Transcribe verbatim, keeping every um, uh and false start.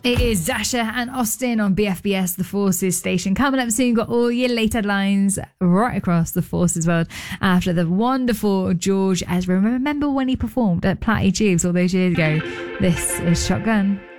It is Dasha and Austin on B F B S, the Forces station. Coming up soon, got all your late headlines right across the Forces world after the wonderful George Ezra. Remember when he performed at Platty Tubes all those years ago? This is Shotgun.